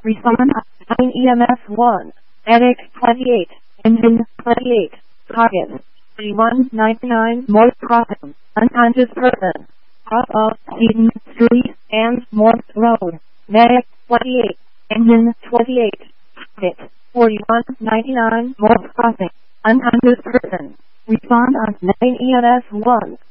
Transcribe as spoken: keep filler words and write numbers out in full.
Respond on nine E M S one. Medic twenty-eight. Engine twenty-eight. Target thirty-one ninety-nine Morse Crossing. Unconscious person. Off of Eden Street and Morse Road. Medic twenty-eight. Engine twenty-eight. Target forty-one ninety-nine Morse Crossing. Unconscious person. Respond on nine E M S one.